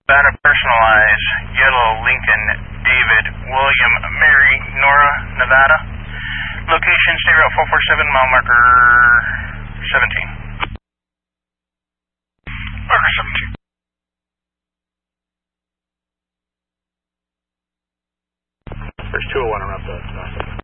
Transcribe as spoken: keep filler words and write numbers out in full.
Nevada personalize, yellow Lincoln, David, William, Mary, Nora, Nevada. Location, stay route four four seven, mile marker seventeen. Marker seventeen. There's two oh one around the